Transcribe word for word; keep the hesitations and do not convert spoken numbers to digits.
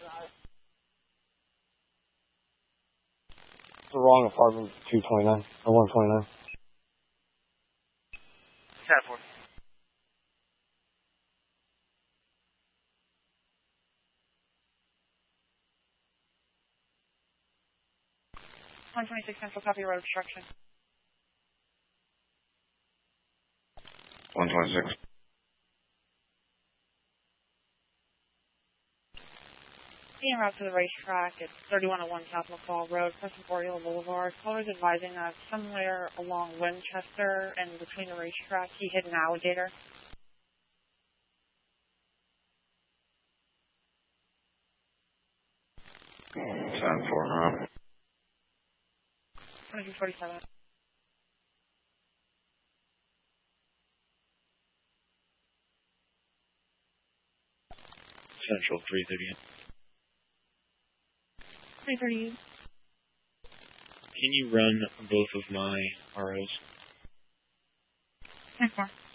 The wrong apartment, two twenty-nine, or one twenty-nine. ten four. one twenty-six Central, copy road obstruction. one twenty-six. En route to the racetrack, it's thirty-one oh one South McCall Road, Crescent Oriole Boulevard. Callers advising us somewhere along Winchester and between the racetrack, he hit an alligator. ten four, huh? twenty-two forty-seven. Central three thirty. three thirty. Can you run both of my R Os? ten four.